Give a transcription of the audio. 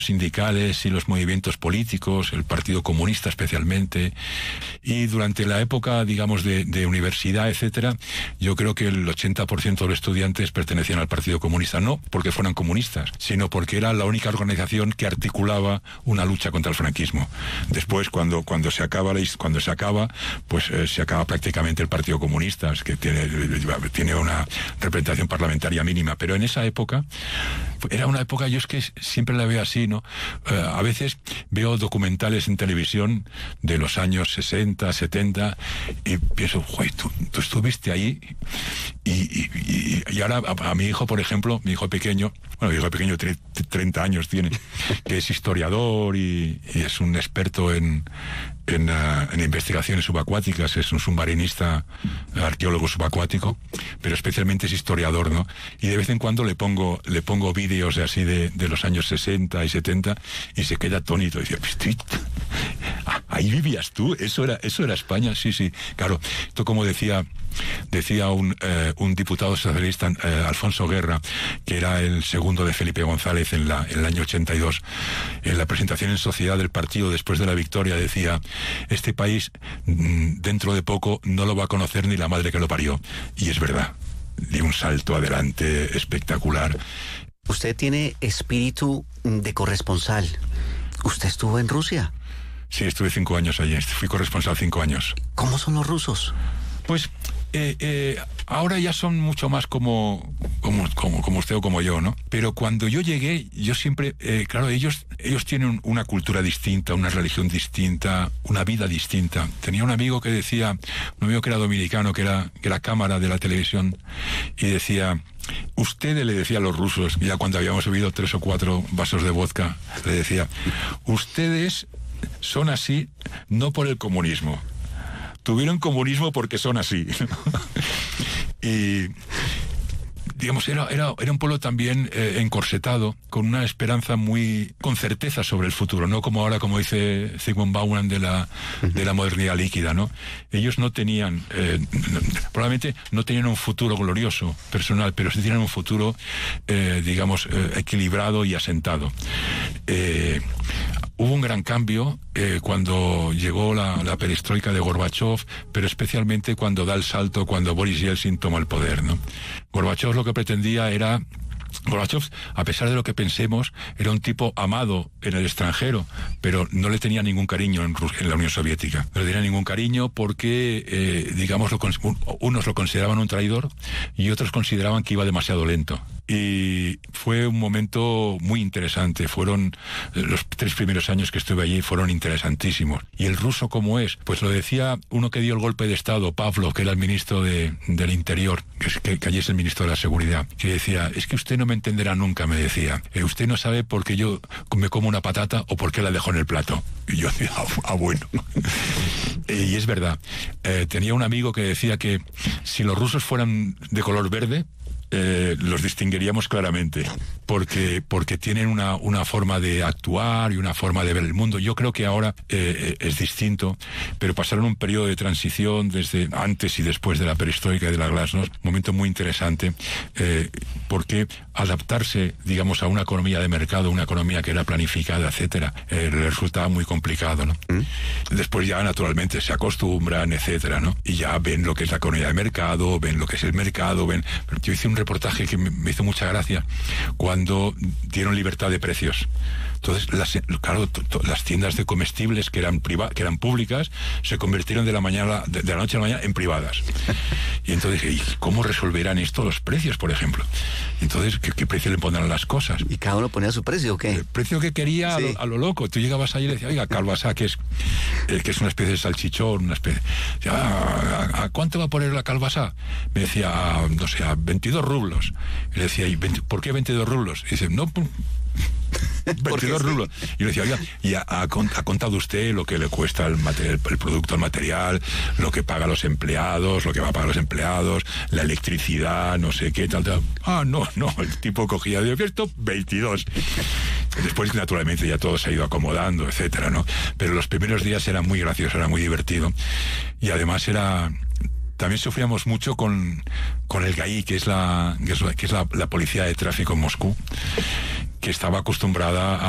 sindicales y los movimientos políticos, el Partido Comunista especialmente, y durante la época, digamos, de universidad, etcétera, yo creo que el 80% de los estudiantes pertenecían al Partido Comunista, no porque fueran comunistas, sino porque era la única organización que articulaba una lucha contra el franquismo. Después, cuando se acaba, pues se acaba prácticamente el Partido Comunista, que tiene una representación parlamentaria mínima, pero en esa época, era una época, yo es que siempre la veo así, ¿no? A veces veo documentales en televisión de los años 60, 70 y pienso, güey, tú estuviste ahí y ahora a mi hijo, por ejemplo, mi hijo pequeño 30 años tiene, que es historiador y es un experto en investigaciones subacuáticas, es un submarinista, arqueólogo subacuático, pero especialmente es historiador, ¿no? Y de vez en cuando le pongo vídeos así de los años 60 y 70 y se queda atónito y dice, ahí vivías tú, eso era España, sí, claro. Esto, como decía un diputado socialista, Alfonso Guerra, que era el segundo de Felipe González en el año 82, en la presentación en sociedad del partido después de la victoria, decía: este país dentro de poco no lo va a conocer ni la madre que lo parió. Y es verdad, dio un salto adelante espectacular. Usted tiene espíritu de corresponsal. ¿Usted estuvo en Rusia? Sí, estuve 5 años allí, fui corresponsal 5 años. ¿Cómo son los rusos? Pues ahora ya son mucho más como usted o como yo, ¿no? Pero cuando yo llegué, yo siempre, claro, ellos tienen una cultura distinta, una religión distinta, una vida distinta. Tenía un amigo que era dominicano, que era cámara de la televisión, y decía: ustedes, le decía a los rusos, ya cuando habíamos bebido 3 o 4 vasos de vodka, le decía: ustedes son así no por el comunismo. Tuvieron comunismo porque son así. Y, digamos, era un pueblo también encorsetado, con una esperanza con certeza sobre el futuro, no como ahora, como dice Zygmunt Bauman, de la modernidad líquida, ¿no? Ellos no tenían, probablemente no tenían un futuro glorioso, personal, pero sí tenían un futuro, digamos, equilibrado y asentado. Hubo un gran cambio cuando llegó la perestroika de Gorbachov, pero especialmente cuando da el salto, cuando Boris Yeltsin toma el poder, ¿no? Gorbachov lo que pretendía era... Gorbachov, a pesar de lo que pensemos, era un tipo amado en el extranjero, pero no le tenía ningún cariño en la Unión Soviética. No le tenía ningún cariño porque, digamos, unos lo consideraban un traidor y otros consideraban que iba demasiado lento. Y fue un momento muy interesante. Los 3 primeros años que estuve allí fueron interesantísimos. Y el ruso, ¿cómo es? Pues lo decía uno que dio el golpe de Estado, Pavlov, que era el ministro del Interior, que allí es el ministro de la Seguridad, que decía: es que usted no me entenderá nunca, me decía. Usted no sabe por qué yo me como una patata o por qué la dejo en el plato. Y yo decía, bueno. Y es verdad. Tenía un amigo que decía que si los rusos fueran de color verde, los distinguiríamos claramente, porque tienen una forma de actuar y una forma de ver el mundo. Yo creo que ahora es distinto, pero pasaron un periodo de transición desde antes y después de la perestroika y de la glasnost, un momento muy interesante, porque adaptarse, digamos, a una economía de mercado, una economía que era planificada, etcétera, les resultaba muy complicado, ¿no? Después ya naturalmente se acostumbran, etcétera, ¿no? Y ya ven lo que es la economía de mercado, ven lo que es el mercado, pero yo hice un reportaje que me hizo mucha gracia cuando dieron libertad de precios. Entonces, las tiendas de comestibles que eran públicas se convirtieron de la noche a la mañana en privadas. Y entonces dije, ¿y cómo resolverán esto los precios, por ejemplo? Entonces, ¿qué precio le pondrán a las cosas? ¿Y cada uno ponía su precio o qué? El precio que quería, sí, a lo loco. Tú llegabas allí y le decías: oiga, calbasá, que es una especie de salchichón, una especie... ¿A cuánto va a poner la calbasá? Me decía, no sé, a 22 rublos. Y le decía, ¿por qué 22 rublos? Y dice, no... 22 rublos. Y le decía, oiga, ¿y ha contado usted lo que le cuesta el producto, el material, lo que paga los empleados, lo que va a pagar los empleados, la electricidad, no sé qué, tal? No, el tipo cogía de esto, 22. Después, naturalmente, ya todo se ha ido acomodando, etcétera, ¿no? Pero los primeros días era muy gracioso, era muy divertido. Y además también sufríamos mucho con el GAI, que es la policía de tráfico en Moscú, que estaba acostumbrada